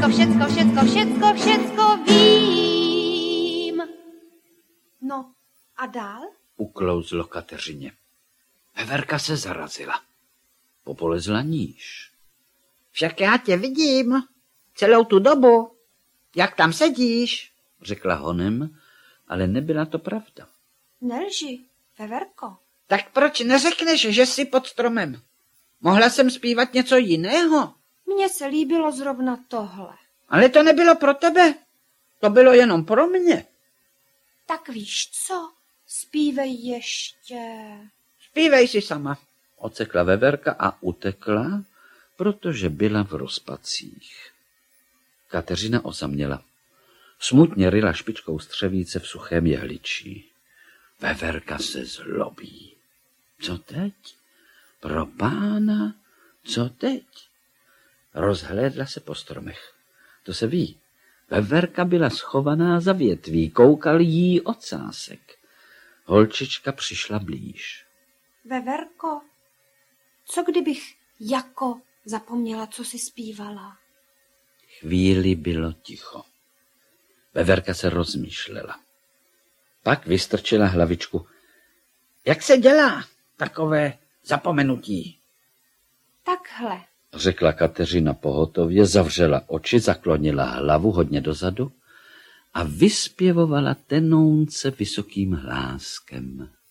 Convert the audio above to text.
všecko vím. No, a dál? Uklouzlo Kateřině. Veverka se zarazila. Popolezla níž. Však já tě vidím celou tu dobu. Jak tam sedíš? Řekla honem, ale nebyla to pravda. Nelži, Veverko. Tak proč neřekneš, že jsi pod stromem? Mohla jsem zpívat něco jiného. Mně se líbilo zrovna tohle. Ale to nebylo pro tebe. To bylo jenom pro mě. Tak víš co? Zpívej ještě. Zpívej si sama. Ocekla Veverka a utekla, protože byla v rozpacích. Kateřina osaměla. Smutně ryla špičkou střevíce v suchém jehličí. Veverka se zlobí. Co teď? Pro pána, co teď? Rozhlédla se po stromech. To se ví. Veverka byla schovaná za větví, koukal jí ocásek. Holčička přišla blíž. Veverko, co kdybych jako zapomněla, co jsi zpívala? Chvíli bylo ticho. Veverka se rozmýšlela. Pak vystrčila hlavičku. Jak se dělá takové zapomenutí? Takhle. Řekla Kateřina pohotově, zavřela oči, zaklonila hlavu hodně dozadu a vyspěvovala tenounce vysokým hláskem.